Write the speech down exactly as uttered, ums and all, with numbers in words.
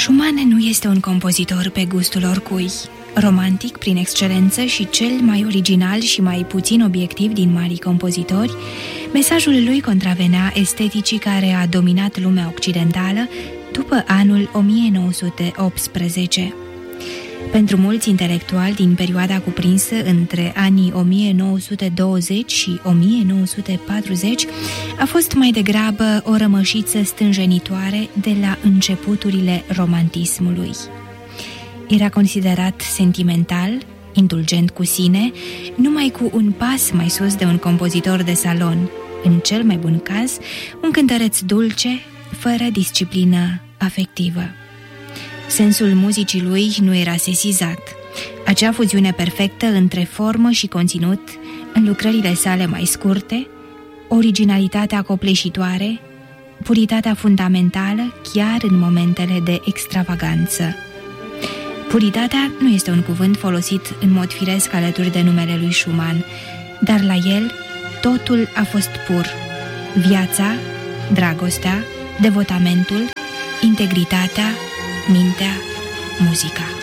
Schumann nu este un compozitor pe gustul oricui. Romantic prin excelență și cel mai original și mai puțin obiectiv din marii compozitori, mesajul lui contravenea esteticii care a dominat lumea occidentală după anul o mie nouă sute optsprezece. Pentru mulți intelectuali din perioada cuprinsă între anii o mie nouă sute douăzeci și o mie nouă sute patruzeci a fost mai degrabă o rămășiță stânjenitoare de la începuturile romantismului. Era considerat sentimental, indulgent cu sine, numai cu un pas mai sus de un compozitor de salon, în cel mai bun caz, un cântăreț dulce, fără disciplină afectivă. Sensul muzicii lui nu era sesizat. Acea fuziune perfectă între formă și conținut, în lucrările sale mai scurte, originalitatea copleșitoare, puritatea fundamentală chiar în momentele de extravaganță. Puritatea nu este un cuvânt folosit în mod firesc alături de numele lui Schumann, dar la el totul a fost pur. Viața, dragostea, devotamentul, integritatea, mintea, muzica.